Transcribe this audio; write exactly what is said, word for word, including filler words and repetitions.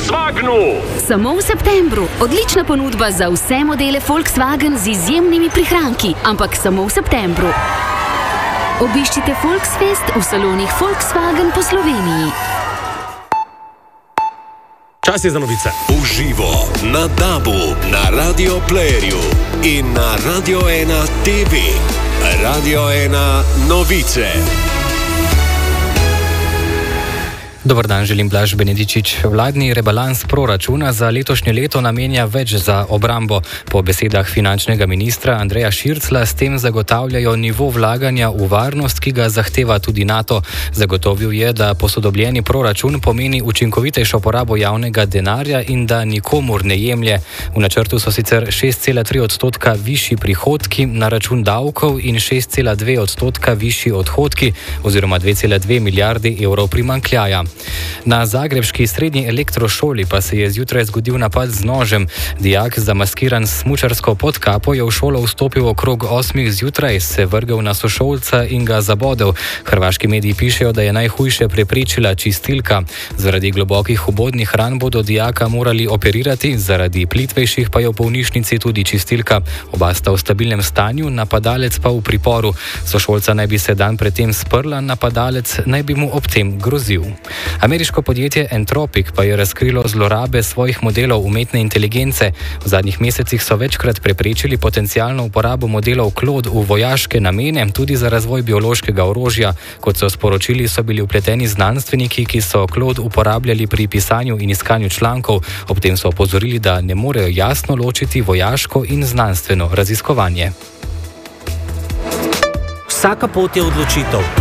Volkswagenu! Samo v septembru. Odlična ponudba za vse modele Volkswagen z izjemnimi prihranki, ampak samo v septembru. Obiščite Volksfest v salonih Volkswagen po Sloveniji. Čas je za novice. Uživo na Dabu, na Radio Playerju in na Radio ena T V. Radio ena novice. Dobar dan, želim Blaž Benedičič. Vladni rebalans proračuna za letošnje leto namenja več za obrambo. Po besedah finančnega ministra Andreja Širclja s tem zagotavljajo nivo vlaganja v varnost, ki ga zahteva tudi NATO. Zagotovil je, da posodobljeni proračun pomeni učinkovitejšo porabo javnega denarja in da nikomur ne jemlje. V načrtu so sicer šest cela tri odstotka višji prihodki na račun davkov in šest cela dve odstotka višji odhodki oziroma dve cela dve milijardi evrov primanjkljaja. Na zagrebški srednji elektrošoli pa se je zjutraj zgodil napad z nožem. Dijak, zamaskiran s smučarsko podkapo, je v šolo vstopil okrog osmih zjutraj, se vrgel na sošolca in ga zabodel. Hrvaški mediji pišejo, da je najhujše preprečila čistilka. Zaradi globokih vbodnih ran bodo dijaka morali operirati, zaradi plitvejših pa je v bolnišnici tudi čistilka. Oba sta v stabilnem stanju, napadalec pa v priporu. Sošolca naj bi se dan predtem sprla, napadalec naj bi mu ob tem grozil. Ameriško podjetje Anthropic pa je razkrilo zlorabe svojih modelov umetne inteligence. V zadnjih mesecih so večkrat preprečili potencialno uporabo modelov Claude v vojaške namene, tudi za razvoj biološkega orožja. Kot so sporočili, so bili vpleteni znanstveniki, ki so Claude uporabljali pri pisanju in iskanju člankov. Ob tem so opozorili, da ne morejo jasno ločiti vojaško in znanstveno raziskovanje. Vsaka pot je odločitev.